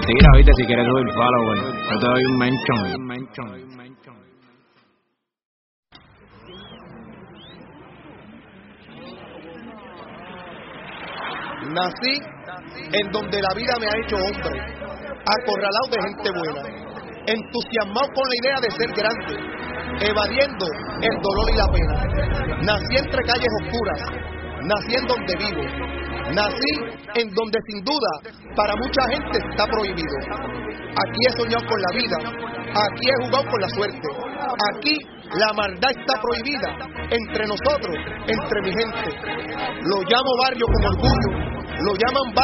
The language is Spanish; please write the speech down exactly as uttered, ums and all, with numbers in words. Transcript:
Tira, viste, si quieres subir follower, yo te doy un mention. Nací en donde la vida me ha hecho hombre, acorralado de gente buena, entusiasmado con la idea de ser grande, evadiendo el dolor y la pena. Nací entre calles oscuras, nací en donde vivo, nací en donde sin duda para mucha gente está prohibido. Aquí he soñado con la vida, aquí he jugado con la suerte, aquí la maldad está prohibida entre nosotros, entre mi gente. Lo llamo barrio con orgullo, lo llaman barrio.